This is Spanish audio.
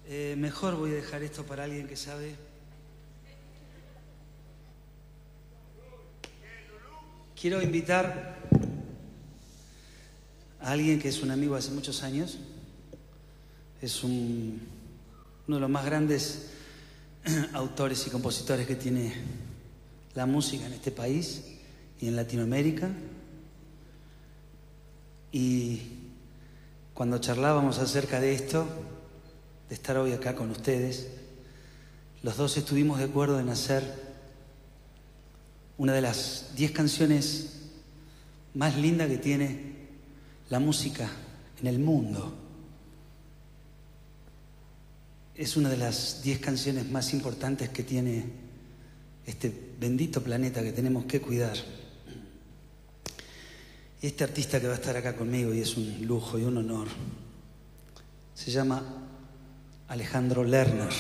Mejor voy a dejar esto para alguien que sabe. Quiero invitar a alguien que es un amigo hace muchos años. Es uno de los más grandes autores y compositores que tiene la música en este país y en Latinoamérica. Y cuando charlábamos acerca de esto, de estar hoy acá con ustedes, los dos estuvimos de acuerdo en hacer una de las 10 canciones más lindas que tiene la música en el mundo. Es una de las 10 canciones más importantes que tiene este bendito planeta que tenemos que cuidar. Este artista que va a estar acá conmigo, y es un lujo y un honor, se llama Alejandro Lerner.